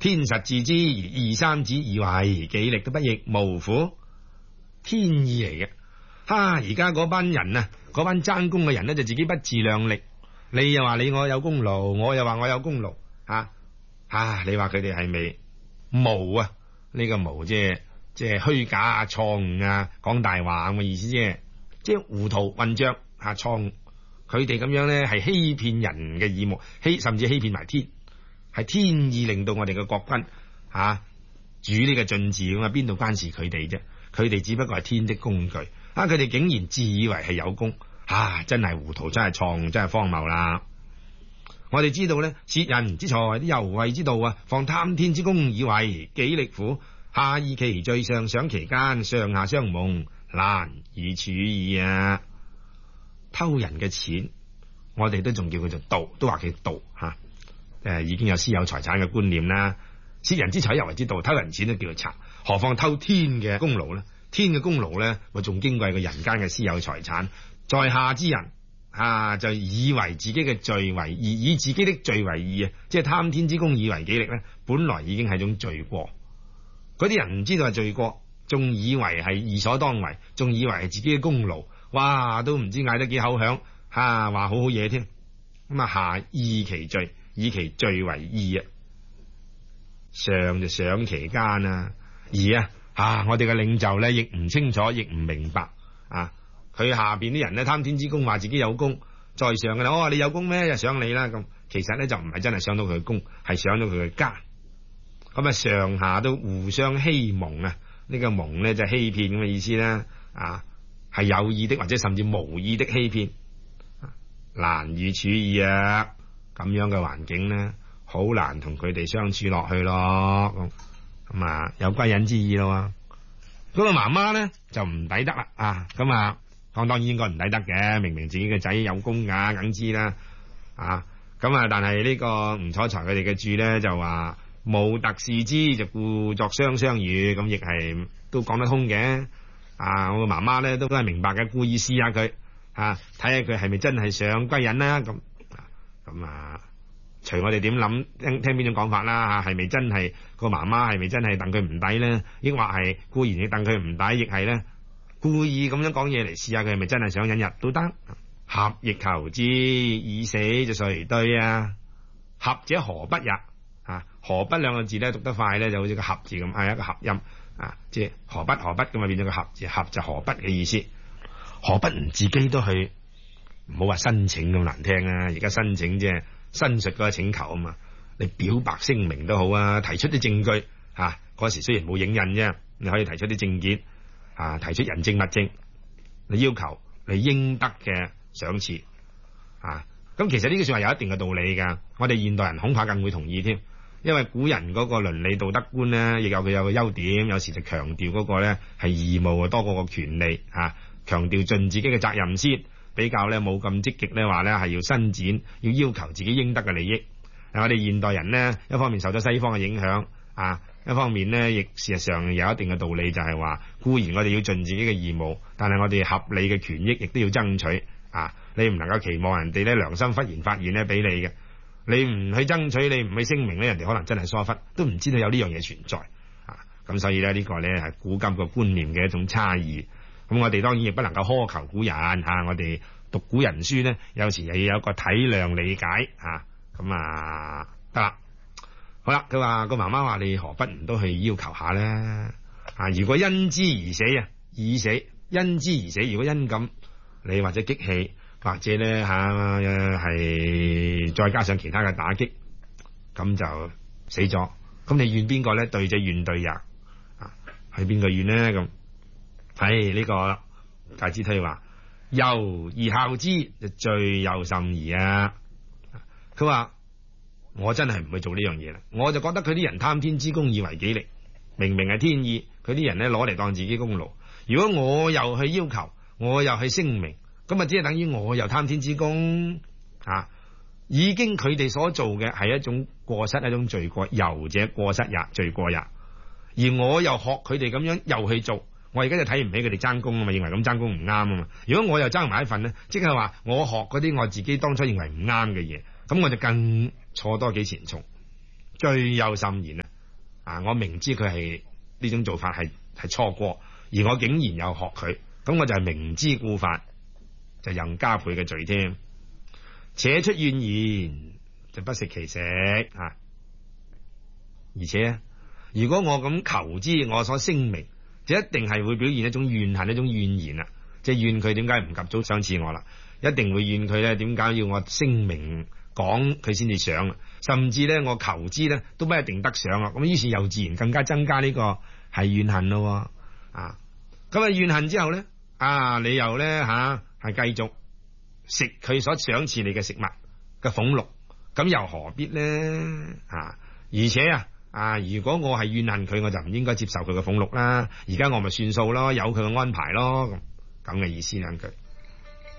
天實自知，而二三子以為己力都不亦，無乎？天意嚟嘅。而家嗰班人啊，嗰班爭功嘅人呢，就自己不自量力。你又話你我有功勞，我又話我有功勞。你話佢哋係咪無啊？呢個無即係虛假啊、錯誤啊、講大話咁嘅意思啫。即係糊塗混帳錯誤。佢哋咁樣咧係欺騙人嘅耳目，甚至欺騙埋天。係天意令到我哋嘅國君主呢個進治咁啊，邊度關事佢哋啫？佢哋只不過係天的工具。佢哋竟然自以為係有功，真係糊塗，真係錯誤，真係荒謬啦！我哋知道咧，竊人之財，啲猶惠之道啊，況貪天之功以為己力乎？下義其罪，上賞其奸，上下相蒙，難以處矣啊！偷人嘅錢，我哋都仲叫佢做盜，都話佢盜已經有私有財產嘅觀念啦。竊人之財，猶惠之道，偷人錢都叫做賊，何況偷天嘅功勞呢？天嘅功勞咧，咪仲矜貴過人間嘅私有財產。在下之人就以為自己嘅罪為義，以自己的罪為義啊！即係貪天之功以為己力咧，本來已經係種罪過。嗰啲人唔知道係罪過，仲以為係義所當為，仲以為係自己嘅功勞。哇，都唔知嗌得幾口響，話好好嘢添。咁下義其罪，以其罪為義啊，上就賞其奸啊，我哋嘅領袖咧，亦唔清楚，亦唔明白佢下邊啲人咧，貪天之功，話自己有功，在上嘅啦，我話你有功咩？就賞你啦。咁其實咧就唔係真係賞到佢嘅功，係賞到佢嘅奸。咁上下都互相欺蒙啊！呢個蒙咧就係欺騙咁嘅意思啦。係有意的或者甚至無意的欺騙，難以處矣啊！咁樣嘅環境咧，好難同佢哋相處落去咯。咁有歸隱之意咯。嗰個媽媽咧就唔抵得啦。當然應該唔抵得嘅，明明自己嘅仔有功噶，梗知啦。但係呢個吳楚才佢哋嘅注咧就話無特視之，就故作相語，咁亦係都講得通嘅。我個媽媽咧都係明白嘅，故意試下佢，睇下佢係咪真係想歸隱啦。咁隨我哋點諗，聽邊種講法啦。係咪真係個媽媽係咪真係戥佢唔抵咧？抑或係固然要戥佢唔抵，亦係咧故意咁樣講嘢嚟試下佢係咪真係想引入都得。合亦求之，以死就誰對啊？合者何不也？河北兩個字咧讀得快咧，就好似個合字咁，係一個合音即係河北咁啊，變咗個合字，合就河北嘅意思。河北唔自己都去，唔好話申請咁難聽啊！而家申請即係申述嗰個請求啊嘛，你表白聲明都好啊，提出啲證據嗰時雖然冇影印啫，你可以提出啲證件提出人證物證，你要求你應得嘅賞賜咁其實呢個算係有一定嘅道理噶，我哋現代人恐怕更會同意添。因為古人嗰個倫理道德觀咧，亦有佢有個優點，有時就強調嗰個咧係義務多過個權利強調盡自己嘅責任先，比較咧冇咁積極咧話咧係要伸展，要求自己應得嘅利益。我哋現代人呢，一方面受咗西方嘅影響一方面呢，亦事實上有一定嘅道理，就係話固然我哋要盡自己嘅義務，但係我哋合理嘅權益亦都要爭取你唔能夠期望人哋咧良心忽然發現咧俾你嘅。你唔去爭取，你唔去聲明咧，人哋可能真係疏忽，都唔知道有呢樣嘢存在咁所以咧呢個咧係古今個觀念嘅一種差異。咁我哋當然亦不能夠苛求古人我哋讀古人書咧，有時又要有一個體諒理解咁得啦。好啦，佢話個媽媽話你何不唔都去要求下咧如果因之而死已死，因之而死，如果因咁你或者激氣。或者咧係再加上其他嘅打擊，咁就死咗。咁你怨邊個咧？對者怨對也係邊個怨咧？咁呢個介子推話由而效之，就罪有甚矣啊！佢話我真係唔會做呢樣嘢啦，我就覺得佢啲人貪天之功以為己力，明明係天意，佢啲人咧攞嚟當自己功勞。如果我又去要求，我又去聲明。咁只係等於我又貪天之功已經佢哋所做嘅係一種過失，一種罪過，由者過失也，罪過也。而我又學佢哋咁樣又去做，我而家就睇唔起佢哋爭功啊嘛，認為咁爭功唔啱啊嘛。如果我又爭埋一份呢，即係話我學嗰啲我自己當初認為唔啱嘅嘢，咁我就更錯多幾錢重，罪有甚焉啊！ 我明知佢係呢種做法係錯過，而我竟然又學佢，咁我就係明知故犯，就任加倍嘅罪添。且出怨言，就不食其食啊！而且如果我咁求之，我所聲明就一定係會表現一種怨恨，一種怨言啦，即係怨佢點解唔及早賞賜我啦，一定會怨佢咧，點解要我聲明講佢先至賞，甚至咧我求之咧都不一定得賞啊！咁於是又自然更加增加呢個係怨恨咯啊！咁啊怨恨之後咧你又咧係繼續食佢所賞賜你嘅食物嘅俸祿，咁又何必咧而且如果我係怨恨佢，我就唔應該接受佢嘅俸祿啦。而家我咪算數咯，有佢嘅安排咯，咁嘅意思兩句。